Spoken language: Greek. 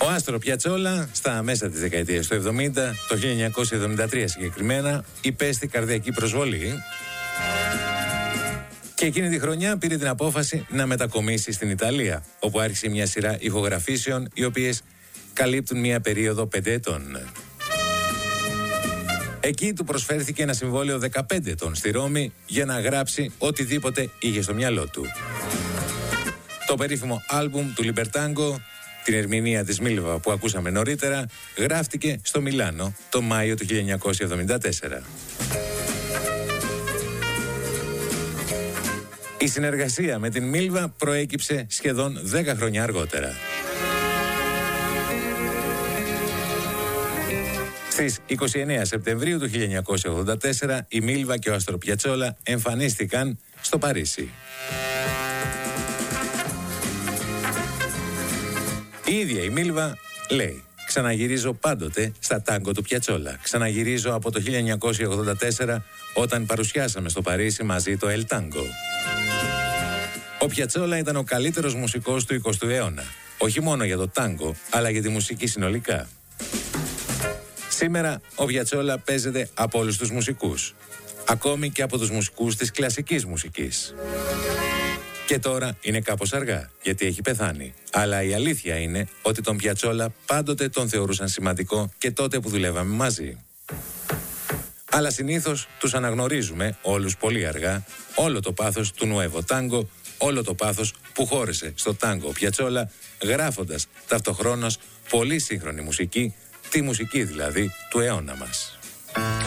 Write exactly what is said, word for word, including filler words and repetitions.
Ο Άστρο Πιατσόλα στα μέσα της δεκαετίας του εβδομήντα, το χίλια εννιακόσια εβδομήντα τρία συγκεκριμένα, υπέστη καρδιακή προσβολή και εκείνη τη χρονιά πήρε την απόφαση να μετακομίσει στην Ιταλία, όπου άρχισε μια σειρά ηχογραφήσεων οι οποίες καλύπτουν μια περίοδο πέντε ετών. Εκεί του προσφέρθηκε ένα συμβόλαιο δεκαπέντε ετών στη Ρώμη για να γράψει οτιδήποτε είχε στο μυαλό του. Το περίφημο άλμπουμ του Λιμπερτάγκο, την ερμηνεία της Μίλβα που ακούσαμε νωρίτερα, γράφτηκε στο Μιλάνο το Μάιο του χίλια εννιακόσια εβδομήντα τέσσερα. Η συνεργασία με την Μίλβα προέκυψε σχεδόν δέκα χρόνια αργότερα. Στις είκοσι εννέα Σεπτεμβρίου του χίλια εννιακόσια ογδόντα τέσσερα η Μίλβα και ο Άστρο Πιατσόλα εμφανίστηκαν στο Παρίσι. Η ίδια η Μίλβα λέει: «Ξαναγυρίζω πάντοτε στα τάγκο του Πιατσόλα. Ξαναγυρίζω από το χίλια εννιακόσια ογδόντα τέσσερα όταν παρουσιάσαμε στο Παρίσι μαζί το El Tango». Ο Πιατσόλα ήταν ο καλύτερος μουσικός του εικοστού αιώνα. Όχι μόνο για το τάγκο, αλλά για τη μουσική συνολικά. Σήμερα ο Πιατσόλα παίζεται από όλους τους μουσικούς. Ακόμη και από τους μουσικούς της κλασικής μουσικής. Και τώρα είναι κάπως αργά, γιατί έχει πεθάνει. Αλλά η αλήθεια είναι ότι τον Πιατσόλα πάντοτε τον θεωρούσαν σημαντικό και τότε που δουλεύαμε μαζί. Αλλά συνήθως τους αναγνωρίζουμε όλους πολύ αργά, όλο το πάθος του Νουέβο Τάγκο, όλο το πάθος που χώρισε στο τάγκο Πιατσόλα, γράφοντας ταυτοχρόνως πολύ σύγχρονη μουσική, τη μουσική δηλαδή του αιώνα μας.